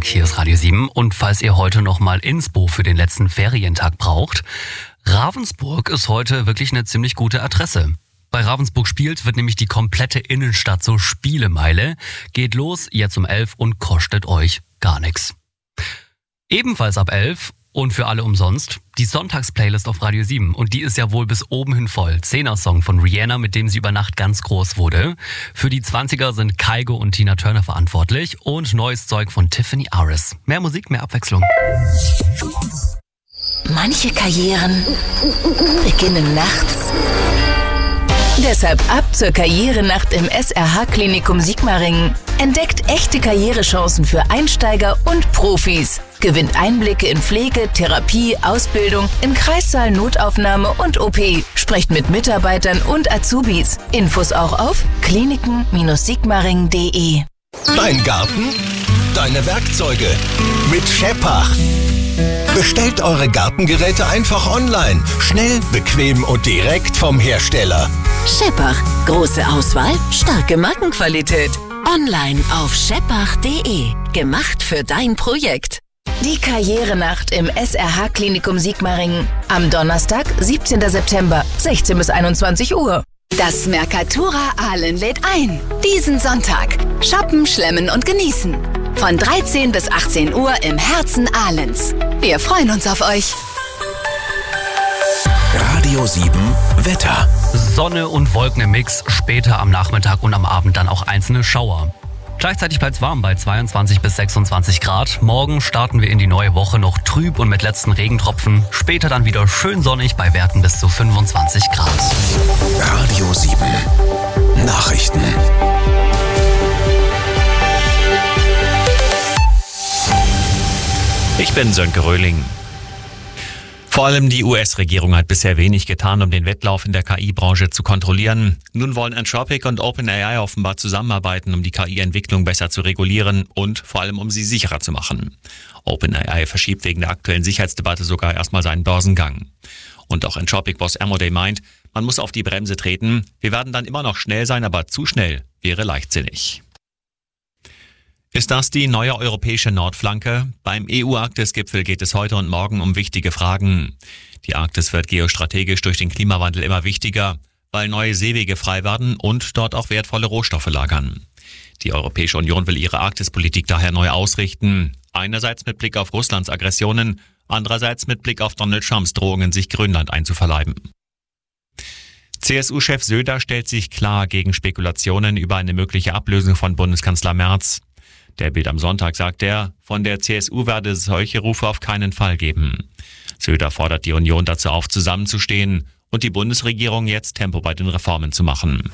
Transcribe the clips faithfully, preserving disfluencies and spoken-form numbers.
hier ist Radio sieben und falls ihr heute nochmal Inspo für den letzten Ferientag braucht, Ravensburg ist heute wirklich eine ziemlich gute Adresse. Bei Ravensburg spielt wird nämlich die komplette Innenstadt so Spielemeile. Geht los jetzt um elf und kostet euch gar nichts. Ebenfalls ab elf und für alle umsonst die Sonntagsplaylist auf Radio sieben. Und die ist ja wohl bis oben hin voll. Zehner-Song von Rihanna, mit dem sie über Nacht ganz groß wurde. Für die zwanziger sind Kygo und Tina Turner verantwortlich. Und neues Zeug von Tiffany Aris. Mehr Musik, mehr Abwechslung. Manche Karrieren beginnen nachts. Deshalb ab zur Karrierenacht im S R H-Klinikum Sigmaringen. Entdeckt echte Karrierechancen für Einsteiger und Profis. Gewinnt Einblicke in Pflege, Therapie, Ausbildung, im Kreissaal, Notaufnahme und O P. Sprecht mit Mitarbeitern und Azubis. Infos auch auf kliniken sigmaringen punkt de. Dein Garten, deine Werkzeuge mit Scheppach. Bestellt eure Gartengeräte einfach online. Schnell, bequem und direkt vom Hersteller. Scheppach. Große Auswahl, starke Markenqualität. Online auf scheppach punkt de. Gemacht für dein Projekt. Die Karrierenacht im S R H-Klinikum Sigmaringen. Am Donnerstag, siebzehnten September, sechzehn bis einundzwanzig Uhr. Das Mercatura Aalen lädt ein. Diesen Sonntag. Shoppen, schlemmen und genießen. Von dreizehn bis achtzehn Uhr im Herzen Ahlens. Wir freuen uns auf euch. Radio sieben Wetter. Sonne und Wolken im Mix, später am Nachmittag und am Abend dann auch einzelne Schauer. Gleichzeitig bleibt es warm bei zweiundzwanzig bis sechsundzwanzig Grad. Morgen starten wir in die neue Woche noch trüb und mit letzten Regentropfen. Später dann wieder schön sonnig bei Werten bis zu fünfundzwanzig Grad. Radio sieben Nachrichten. Ich bin Sönke Röhling. Vor allem die U S-Regierung hat bisher wenig getan, um den Wettlauf in der K I-Branche zu kontrollieren. Nun wollen Anthropic und OpenAI offenbar zusammenarbeiten, um die K I-Entwicklung besser zu regulieren und vor allem um sie sicherer zu machen. OpenAI verschiebt wegen der aktuellen Sicherheitsdebatte sogar erstmal seinen Börsengang. Und auch Anthropic-Boss Amodei meint, man muss auf die Bremse treten. Wir werden dann immer noch schnell sein, aber zu schnell wäre leichtsinnig. Ist das die neue europäische Nordflanke? Beim E U-Arktis-Gipfel geht es heute und morgen um wichtige Fragen. Die Arktis wird geostrategisch durch den Klimawandel immer wichtiger, weil neue Seewege frei werden und dort auch wertvolle Rohstoffe lagern. Die Europäische Union will ihre Arktispolitik daher neu ausrichten. Einerseits mit Blick auf Russlands Aggressionen, andererseits mit Blick auf Donald Trumps Drohungen, sich Grönland einzuverleiben. C S U-Chef Söder stellt sich klar gegen Spekulationen über eine mögliche Ablösung von Bundeskanzler Merz. Der Bild am Sonntag sagt er, von der C S U werde es solche Rufe auf keinen Fall geben. Söder fordert die Union dazu auf, zusammenzustehen und die Bundesregierung jetzt Tempo bei den Reformen zu machen.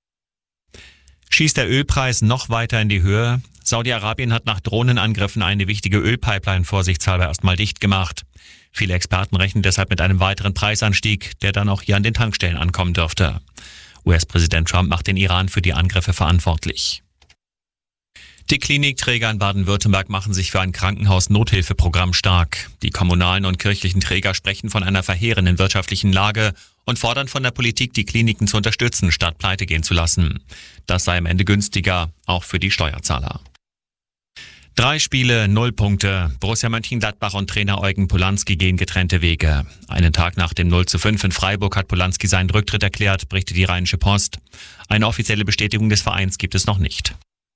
Schießt der Ölpreis noch weiter in die Höhe? Saudi-Arabien hat nach Drohnenangriffen eine wichtige Ölpipeline vorsichtshalber erstmal dicht gemacht. Viele Experten rechnen deshalb mit einem weiteren Preisanstieg, der dann auch hier an den Tankstellen ankommen dürfte. U S-Präsident Trump macht den Iran für die Angriffe verantwortlich. Die Klinikträger in Baden-Württemberg machen sich für ein Krankenhaus-Nothilfeprogramm stark. Die kommunalen und kirchlichen Träger sprechen von einer verheerenden wirtschaftlichen Lage und fordern von der Politik, die Kliniken zu unterstützen, statt pleite gehen zu lassen. Das sei am Ende günstiger, auch für die Steuerzahler. Drei Spiele, null Punkte. Borussia Mönchengladbach und Trainer Eugen Polanski gehen getrennte Wege. Einen Tag nach dem null zu fünf in Freiburg hat Polanski seinen Rücktritt erklärt, berichtet die Rheinische Post. Eine offizielle Bestätigung des Vereins gibt es noch nicht.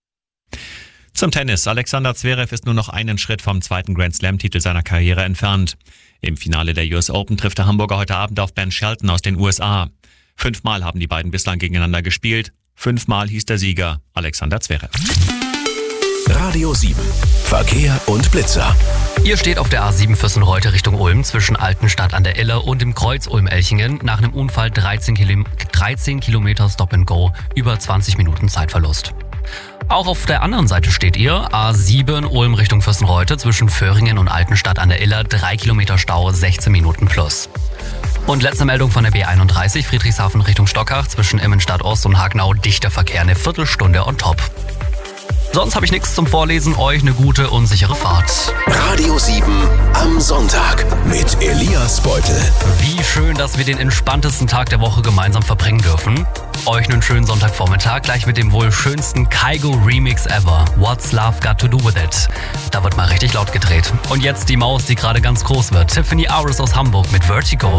Zum Tennis. Alexander Zverev ist nur noch einen Schritt vom zweiten Grand-Slam-Titel seiner Karriere entfernt. Im Finale der U S Open trifft der Hamburger heute Abend auf Ben Shelton aus den U S A. Fünfmal haben die beiden bislang gegeneinander gespielt. Fünfmal hieß der Sieger Alexander Zverev. Radio sieben Verkehr und Blitzer. Ihr steht auf der A sieben Füssen-Reutte Richtung Ulm zwischen Altenstadt an der Iller und dem Kreuz Ulm-Elchingen. Nach einem Unfall dreizehn Kilometer Stop and Go, über zwanzig Minuten Zeitverlust. Auch auf der anderen Seite steht ihr, A sieben Ulm Richtung Füssen-Reutte zwischen Föhringen und Altenstadt an der Iller, drei Kilometer Stau, sechzehn Minuten plus. Und letzte Meldung von der B einunddreißig Friedrichshafen Richtung Stockach zwischen Immenstadt Ost und Hagenau, dichter Verkehr, eine Viertelstunde on top. Sonst habe ich nichts zum Vorlesen. Euch eine gute und sichere Fahrt. Radio sieben am Sonntag mit Elias Beutel. Wie schön, dass wir den entspanntesten Tag der Woche gemeinsam verbringen dürfen. Euch einen schönen Sonntagvormittag, gleich mit dem wohl schönsten Kygo-Remix ever. What's Love Got to Do With It? Da wird mal richtig laut gedreht. Und jetzt die Maus, die gerade ganz groß wird. Tiffany Aris aus Hamburg mit Vertigo.